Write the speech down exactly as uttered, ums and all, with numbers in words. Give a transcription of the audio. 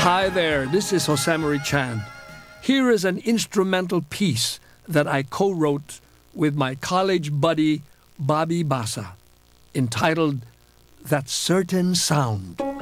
Hi there, this is Hosamari Chan. Here is an instrumental piece that I co-wrote with my college buddy Bobby Bassa, entitled That Certain Sound.